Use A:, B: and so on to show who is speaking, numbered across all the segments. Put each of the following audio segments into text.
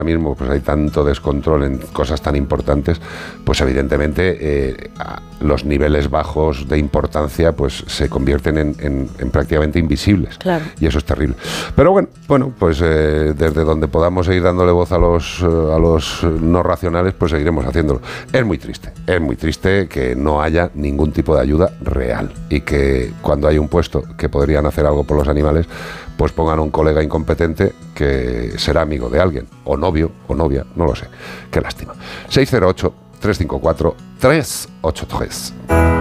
A: mismo pues hay tanto descontrol en cosas tan importantes, pues evidentemente los niveles bajos de importancia pues se convierten en prácticamente invisibles.
B: Claro.
A: Y eso es terrible. Pero bueno, pues desde donde podamos seguir dándole voz a los no racionales, pues seguiremos haciéndolo. Es muy triste que no haya ningún tipo de ayuda real y que cuando hay un puesto que podrían hacer algo por los animales, pues pongan a un colega incompetente que será amigo de alguien, o novio, o novia, no lo sé. Qué lástima. 608-354-383.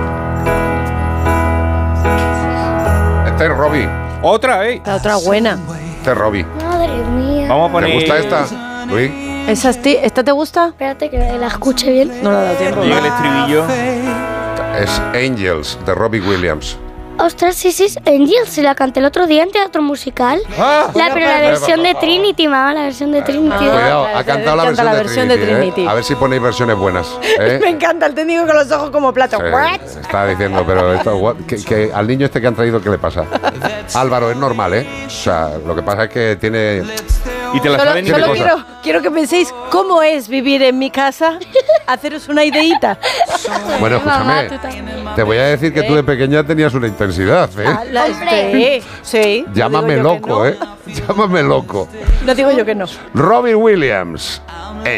A: Este es Robbie.
C: Otra, ¿eh?
B: La otra buena.
A: Este es Robbie.
D: Madre mía.
C: Vamos a poner...
A: ¿Te gusta esta, Luis?
B: ¿Esta te gusta?
D: Espérate que la escuche bien.
B: No le ha dado tiempo.
C: Llega el estribillo.
A: Es Angels, de Robbie Williams.
D: Ostras, sí, Angel, se la canté el otro día en teatro musical. Pero la versión de Trinity, mamá, la versión de Trinity.
A: Cuidado, ha cantado la versión de Trinity. A ver si ponéis versiones buenas.
B: Me encanta el técnico con los ojos como plato.
A: Sí, está diciendo, pero esto, que al niño este que han traído, ¿qué le pasa? Álvaro, es normal, ¿eh? O sea, lo que pasa es que tiene...
C: Y te la saben ni de
B: Solo
C: cosa.
B: quiero que penséis cómo es vivir en mi casa, haceros una ideita.
A: Bueno, escúchame, te voy a decir que tú de pequeña tenías una intensidad, ¿eh?
B: Sí.
A: Llámame loco, ¿eh? Llámame loco.
B: No digo yo que no.
A: Robbie Williams.